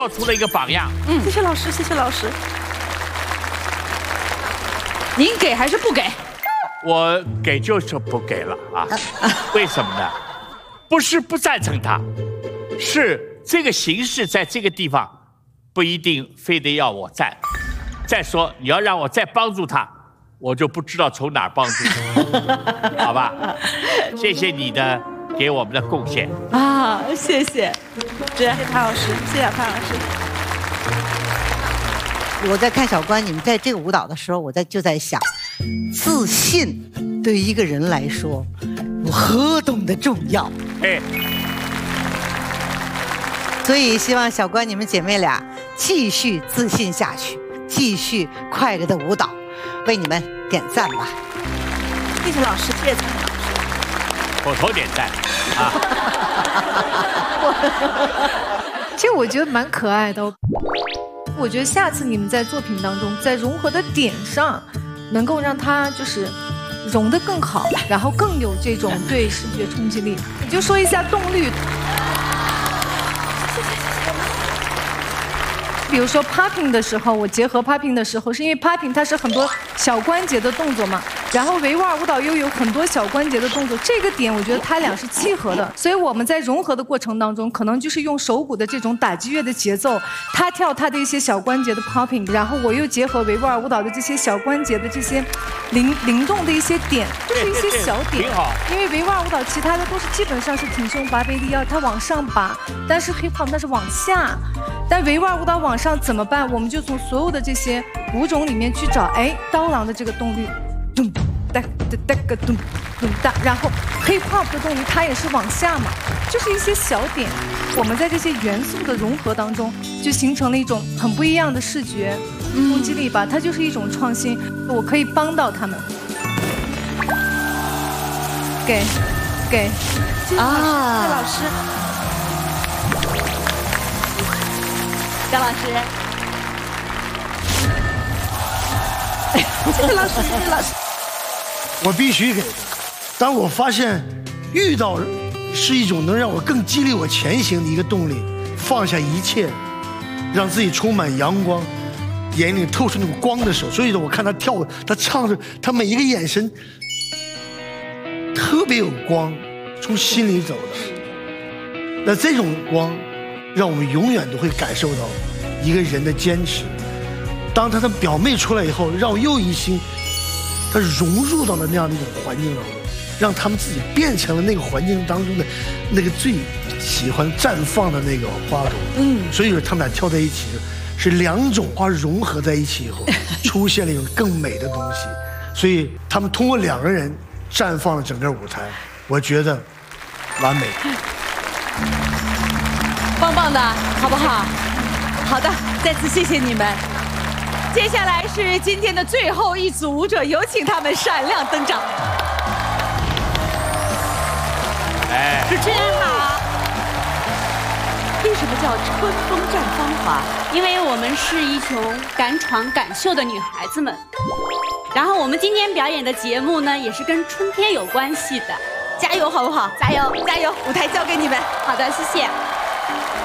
做出了一个榜样。 谢谢老师，谢谢老师。您给还是不给？ 我给就是不给了啊，为什么呢？不是不赞成他，是这个形式在这个地方不一定非得要我赞。再说你要让我再帮助他，我就不知道从哪儿帮助你，好吧？谢谢你的给我们的贡献啊，谢谢，谢谢潘老师，谢谢潘老师。 我在看小关你们在这个舞蹈的时候，我就在想，自信对于一个人来说有何等的重要。 哎， 所以希望小关你们姐妹俩继续自信下去，继续快乐的舞蹈，为你们点赞吧。 谢谢老师，谢谢蔡老师。 口头点赞啊。 其实我觉得蛮可爱的。我觉得下次你们在作品当中，在融合的点上，能够让它就是融得更好，然后更有这种对视觉冲击力。你就说一下动律，比如说 popping 的时候，我结合 popping 的时候，是因为 popping 它是很多小关节的动作嘛，然后维吾尔舞蹈又有很多小关节的动作，这个点我觉得它俩是契合的，所以我们在融合的过程当中，可能就是用手鼓的这种打击乐的节奏，他跳他的一些小关节的 popping， 然后我又结合维吾尔舞蹈的这些小关节的这些灵动的一些点，就是一些小点。 挺好。 因为维吾尔舞蹈其他的都是基本上是挺胸拔背低腰，它往上拔，但是 hip hop 它是往下，但维吾尔舞蹈往上怎么办？我们就从所有的这些舞种里面去找，哎，刀郎的这个动律，咚哒哒哒个咚咚哒，然后 hip hop 的动律它也是往下嘛，就是一些小点，我们在这些元素的融合当中，就形成了一种很不一样的视觉冲击力吧，它就是一种创新，我可以帮到他们。给， 谢谢老师， 张老师， 谢谢老师，谢谢老师。 我必须给的。当我发现遇到是一种能让我更激励我前行的一个动力，放下一切，让自己充满阳光，眼里透出那种光的时候，所以说我看他跳舞，他唱着，他每一个眼神特别有光，从心里走的。那这种光，让我们永远都会感受到一个人的坚持。当他的表妹出来以后，让我又一新，他融入到了那样的一种环境当中，让他们自己变成了那个环境当中的那个最喜欢绽放的那个花朵。所以说他们俩跳在一起，是两种花融合在一起以后，出现了一种更美的东西。所以他们通过两个人绽放了整个舞台，我觉得完美。 棒棒的，好不好？好的，再次谢谢你们。接下来是今天的最后一组舞者，有请他们闪亮登场。 哎， 主持人好。为什么叫春风绽芳华？ 因为我们是一群敢闯敢秀的女孩子们。然后我们今天表演的节目呢，也是跟春天有关系的。 加油，好不好？ 加油， 加油！舞台交给你们。 好的，谢谢。